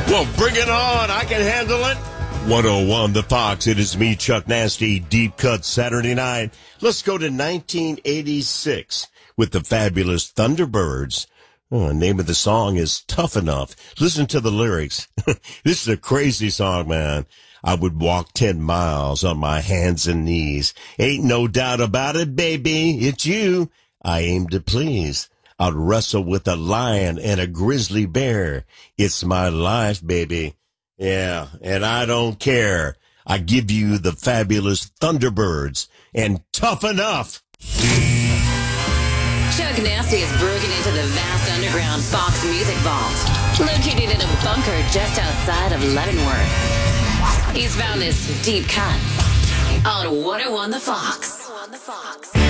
Well, bring it on. I can handle it. 101 The Fox. It is me, Chuck Nasty, Deep Cut Saturday night. Let's go to 1986 with the fabulous Thunderbirds. Oh, the name of the song is Tough Enough. Listen to the lyrics. This is a crazy song, man. I would walk 10 miles on my hands and knees. Ain't no doubt about it, baby. It's you I aim to please. I'd wrestle with a lion and a grizzly bear. It's my life, baby. Yeah, and I don't care. I give you the fabulous Thunderbirds and Tough Enough. Chuck Nasty has broken into the vast underground Fox Music Vault, located in a bunker just outside of Leavenworth. He's found this deep cut on 101 The Fox.